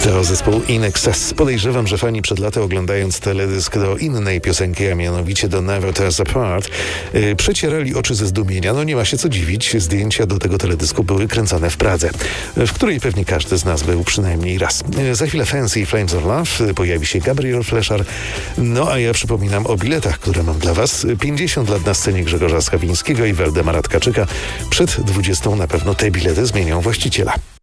To zespół In Excess. Podejrzewam, że fani przed laty, oglądając teledysk do innej piosenki, a mianowicie do Never Tear Us Apart, przecierali oczy ze zdumienia. No nie ma się co dziwić, zdjęcia do tego teledysku były kręcone w Pradze, w której pewnie każdy z nas był przynajmniej raz. Za chwilę Fancy Flames of Love, pojawi się Gabriel Fleszar. No a ja przypominam o biletach, które mam dla Was. 50 lat na scenie Grzegorza Skawińskiego i Waldemara Tkaczyka. Przed 20 na pewno te bilety zmienią właściciela.